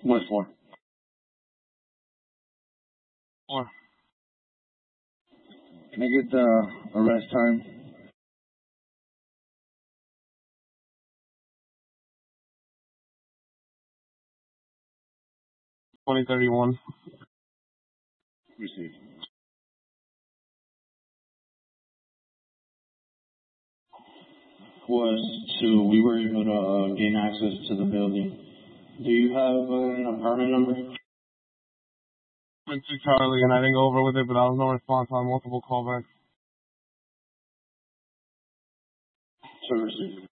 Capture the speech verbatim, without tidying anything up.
What for? Four. Can I get the arrest time? twenty thirty-one. Received. Was to, we were able to uh, gain access to the building. Do you have uh, an apartment number? Went to Charlie and I didn't go over with it, but I was no response on multiple callbacks. To receive.